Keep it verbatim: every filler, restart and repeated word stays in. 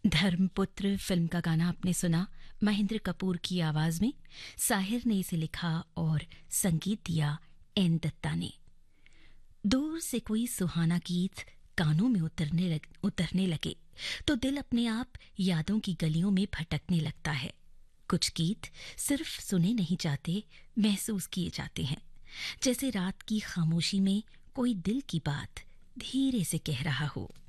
धर्मपुत्र film का गाना आपने सुना महेंद्र कपूर की आवाज में। साहिर ने इसे लिखा और संगीत दिया एन दत्ता ने। दूर से कोई सुहाना गीत कानों में उतरने लग, उतरने लगे तो दिल अपने आप यादों की गलियों में भटकने लगता है। कुछ गीत सिर्फ सुने नहीं जाते, महसूस किए जाते हैं, जैसे रात की खामोशी में कोई दिल की बात धीरे से कह रहा हो।